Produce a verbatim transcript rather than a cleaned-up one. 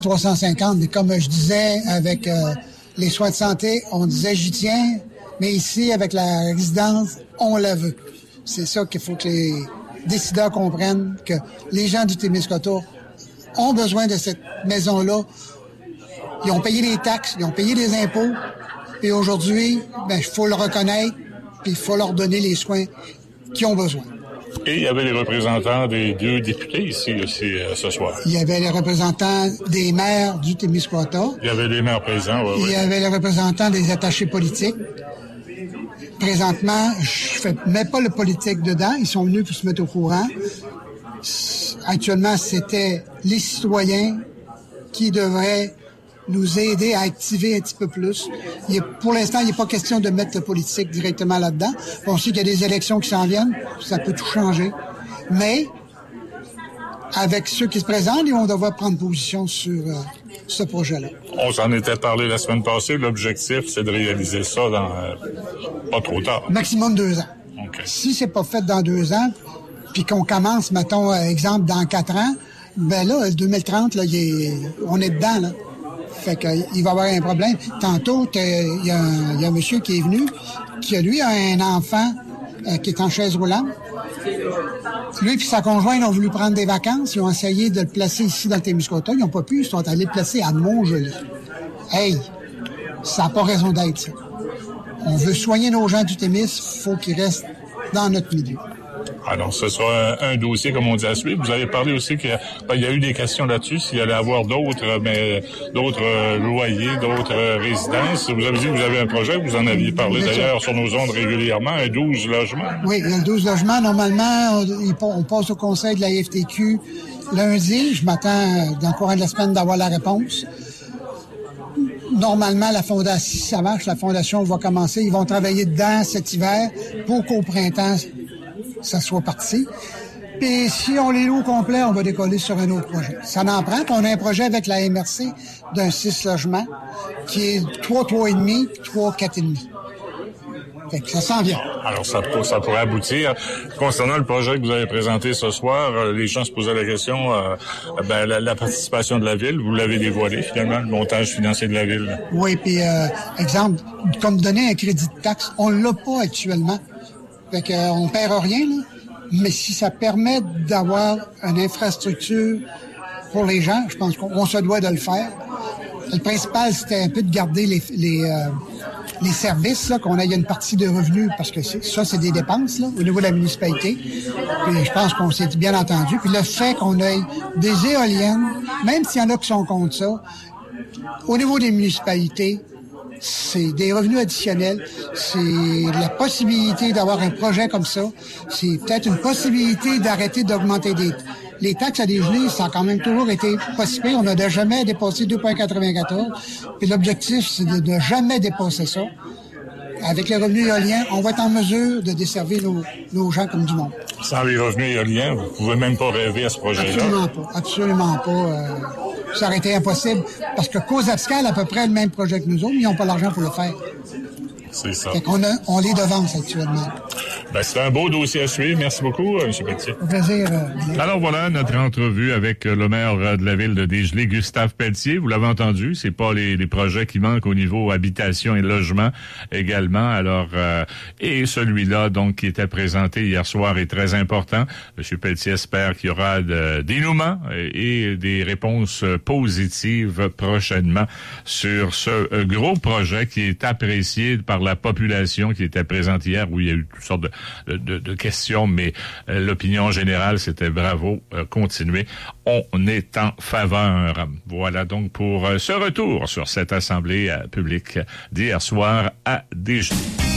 trois cent cinquante, mais comme je disais, avec euh, les soins de santé, on disait j'y tiens, mais ici, avec la résidence, on la veut. C'est ça qu'il faut que les décideurs comprennent, que les gens du Témiscouata ont besoin de cette maison-là. Ils ont payé les taxes, ils ont payé les impôts, et aujourd'hui, ben, il faut le reconnaître, puis il faut leur donner les soins qu'ils ont besoin. Et il y avait les représentants des deux députés ici aussi euh, ce soir. Il y avait les représentants des maires du Témiscouata. Il y avait les maires présents, oui. Il oui. y avait les représentants des attachés politiques. Présentement, je fais mets pas le politique dedans. Ils sont venus pour se mettre au courant. Actuellement, c'était les citoyens qui devraient nous aider à activer un petit peu plus. Il est, pour l'instant, il n'est pas question de mettre le politique directement là-dedans. On sait qu'il y a des élections qui s'en viennent, ça peut tout changer. Mais, avec ceux qui se présentent, ils vont devoir prendre position sur euh, ce projet-là. On s'en était parlé la semaine passée. L'objectif, c'est de réaliser ça dans euh, pas trop tard. Maximum deux ans. Okay. Si c'est pas fait dans deux ans, puis qu'on commence, mettons, exemple, dans quatre ans, ben là, le deux mille trente, là, il est, on est dedans, là. Fait qu'il va y avoir un problème. Tantôt, il y, y a un monsieur qui est venu, qui, lui, a un enfant euh, qui est en chaise roulante. Lui et sa conjointe ont voulu prendre des vacances. Ils ont essayé de le placer ici dans le Témiscouata. Ils n'ont pas pu. Ils sont allés le placer à Montgelée. Hey, ça n'a pas raison d'être, ça. On veut soigner nos gens du Témis. Il faut qu'ils restent dans notre milieu. Alors, ce sera un, un dossier, comme on dit, à suivre. Vous avez parlé aussi qu'il ben, y a eu des questions là-dessus, s'il y allait avoir d'autres, mais d'autres euh, loyers, d'autres euh, résidences. Vous avez dit que vous avez un projet, vous en aviez parlé d'ailleurs sur nos ondes régulièrement, un douze logements. Oui, il y a douze logements. Normalement, on, on passe au conseil de la F T Q lundi. Je m'attends, dans le courant de la semaine, d'avoir la réponse. Normalement, la fondation, si ça marche, la fondation va commencer. Ils vont travailler dedans cet hiver pour qu'au printemps, ça soit parti. Puis si on les loue au complet, on va décoller sur un autre projet. Ça n'en prend. Puis on a un projet avec la M R C d'un six logements qui est trois, trois et demi, trois, quatre et demi. Fait que ça s'en vient. Alors, ça, ça pourrait aboutir. Concernant le projet que vous avez présenté ce soir, les gens se posaient la question, euh, ben, la, la participation de la Ville, vous l'avez dévoilé finalement, le montage financier de la Ville. Oui, puis euh, exemple, comme donner un crédit de taxe, on l'a pas actuellement. Fait qu'on perd rien, là. Mais si ça permet d'avoir une infrastructure pour les gens, je pense qu'on se doit de le faire. Le principal, c'était un peu de garder les les, euh, les services, là, qu'on ait une partie de revenus, parce que c'est, ça, c'est des dépenses, là, au niveau de la municipalité. Puis je pense qu'on s'est bien entendu. Puis le fait qu'on ait des éoliennes, même s'il y en a qui sont contre ça, au niveau des municipalités, c'est des revenus additionnels, c'est la possibilité d'avoir un projet comme ça, c'est peut-être une possibilité d'arrêter d'augmenter des... Les taxes à déjeuner, ça a quand même toujours été possible. On n'a jamais dépassé deux virgule quatre-vingt-quatorze. Puis l'objectif, c'est de ne jamais dépasser ça. Avec les revenus éoliens, on va être en mesure de desservir nos, nos gens comme du monde. Sans les revenus éoliens, vous pouvez même pas rêver à ce projet-là? Absolument pas. Absolument pas. Euh, ça aurait été impossible. Parce que Cosapscal a à peu près le même projet que nous autres, mais ils n'ont pas l'argent pour le faire. C'est ça. Fait qu'on a, on les devance actuellement. Ben, c'est un beau dossier à suivre. Merci beaucoup, M. Pelletier. Un plaisir. Euh, Alors voilà notre entrevue avec le maire de la ville de Dégelé, Gustave Pelletier. Vous l'avez entendu, c'est pas les, les projets qui manquent au niveau habitation et logement également. Alors euh, et celui-là donc qui était présenté hier soir est très important. M. Pelletier espère qu'il y aura de dénouement et, et des réponses positives prochainement sur ce gros projet qui est apprécié par la population, qui était présente hier, où il y a eu toutes sortes de, de, de questions, mais euh, l'opinion générale, c'était bravo, euh, continuez, on est en faveur. Voilà donc pour euh, ce retour sur cette assemblée euh, publique d'hier soir à Dégelé.